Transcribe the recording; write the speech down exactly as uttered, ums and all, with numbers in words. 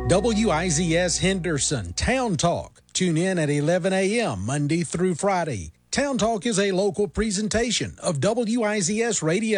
W I Z S Henderson Town Talk. Tune in at eleven a.m. Monday through Friday. Town Talk is a local presentation of W I Z S Radio.